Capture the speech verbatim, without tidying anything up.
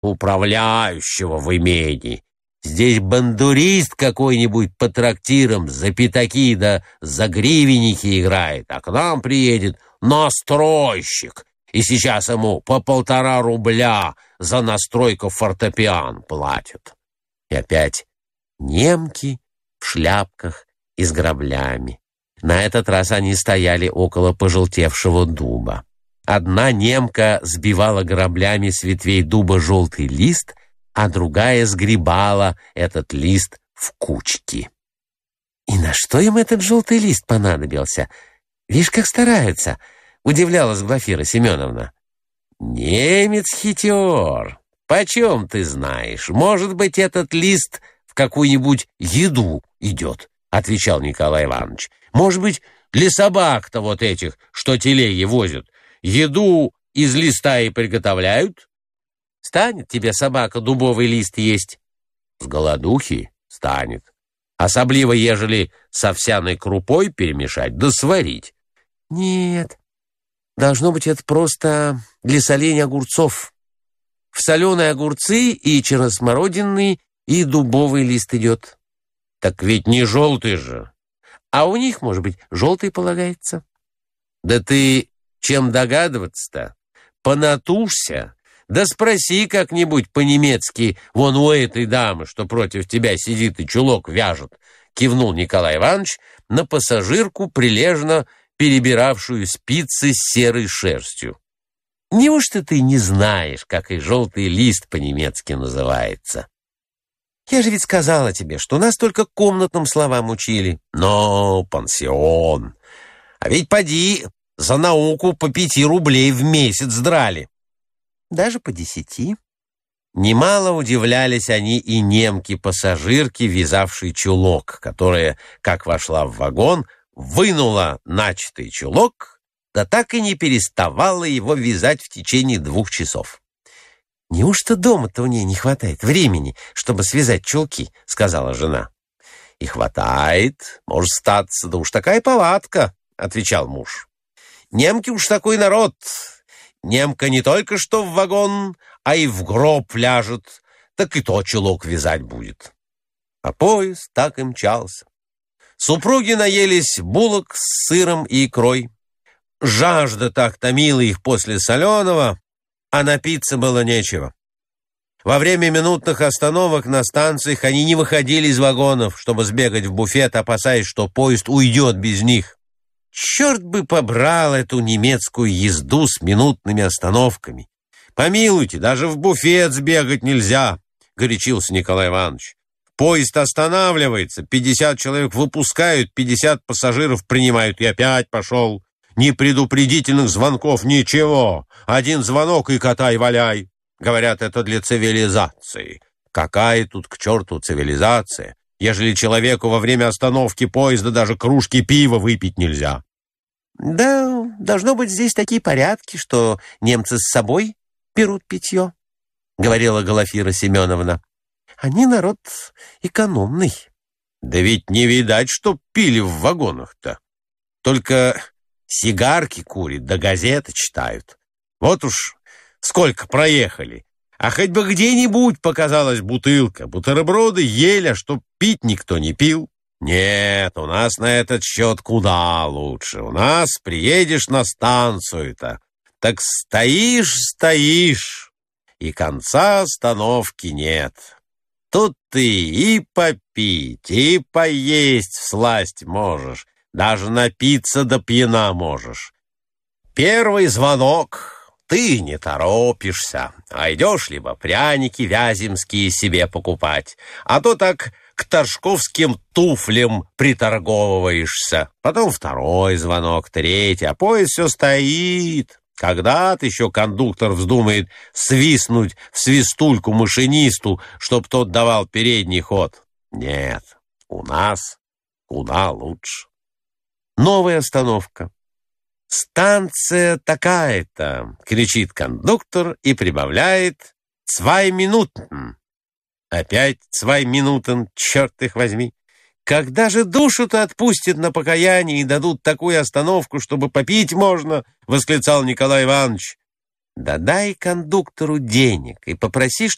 управляющего в имении. Здесь бандурист какой-нибудь по трактирам за пятаки да за гривенники играет, а к нам приедет настройщик, и сейчас ему по полтора рубля за настройку фортепиано платят. И опять немки в шляпках и с граблями. На этот раз они стояли около пожелтевшего дуба. Одна немка сбивала граблями с ветвей дуба желтый лист, а другая сгребала этот лист в кучки. «И на что им этот желтый лист понадобился? Видишь, как стараются!» — удивлялась Глафира Семеновна. «Немец хитер. Почем ты знаешь? Может быть, этот лист в какую-нибудь еду идет», — отвечал Николай Иванович. «Может быть, для собак-то вот этих, что телеги возят, еду из листа и приготовляют? Станет тебе собака дубовый лист есть? С голодухи станет. Особливо, ежели с овсяной крупой перемешать да сварить». «Нет, должно быть, это просто для соления огурцов. В соленые огурцы и черносмородинный, и дубовый лист идет». «Так ведь не желтый же». «А у них, может быть, желтый полагается». «Да ты чем догадываться-то? Понатужься, да спроси как-нибудь по-немецки вон у этой дамы, что против тебя сидит и чулок вяжет», — кивнул Николай Иванович на пассажирку, прилежно перебиравшую спицы с серой шерстью. «Неужто ты не знаешь, как и желтый лист по-немецки называется? Я же ведь сказала тебе, что нас только комнатным словам учили». «Но пансион. А ведь поди, за науку по пяти рублей в месяц драли». «Даже по десяти». Немало удивлялись они и немки-пассажирки, вязавшей чулок, которая, как вошла в вагон, вынула начатый чулок, да так и не переставала его вязать в течение двух часов. «Неужто дома-то у ней не хватает времени, чтобы связать чулки?» — сказала жена. «И хватает, может статься, да уж такая палатка», — отвечал муж. «Немки уж такой народ. Немка не только что в вагон, а и в гроб ляжет, так и то чулок вязать будет». А поезд так и мчался. Супруги наелись булок с сыром и икрой. Жажда так томила их после соленого, а напиться было нечего. Во время минутных остановок на станциях они не выходили из вагонов, чтобы сбегать в буфет, опасаясь, что поезд уйдет без них. Черт бы побрал эту немецкую езду с минутными остановками. «Помилуйте, даже в буфет сбегать нельзя», — горячился Николай Иванович. «Поезд останавливается, пятьдесят человек выпускают, пятьдесят пассажиров принимают, и опять пошел. Ни предупредительных звонков, ничего. Один звонок и катай-валяй. Говорят, это для цивилизации. Какая тут к черту цивилизация, ежели человеку во время остановки поезда даже кружки пива выпить нельзя?» «Да, должно быть, здесь такие порядки, что немцы с собой берут питье», — говорила Глафира Семеновна. «Они народ экономный». «Да ведь не видать, что пили в вагонах-то. Только сигарки курят, да газеты читают. Вот уж сколько проехали. А хоть бы где-нибудь показалась бутылка. Бутерброды ели, а чтоб пить никто не пил. Нет, у нас на этот счет куда лучше. У нас приедешь на станцию-то, так стоишь, стоишь, и конца остановки нет. Тут ты и попить, и поесть всласть можешь, даже напиться до пьяна можешь. Первый звонок, ты не торопишься, а идешь либо пряники вяземские себе покупать, а то так к торжковским туфлям приторговываешься. Потом второй звонок, третий, а поезд все стоит. Когда-то еще кондуктор вздумает свистнуть в свистульку машинисту, чтоб тот давал передний ход. Нет, у нас куда лучше. Новая остановка. «Станция такая-то», — кричит кондуктор и прибавляет «цвай минутен». Опять «цвай минутен», черт их возьми. Когда же душу-то отпустят на покаяние и дадут такую остановку, чтобы попить можно, — восклицал Николай Иванович. — Да дай кондуктору денег и попроси,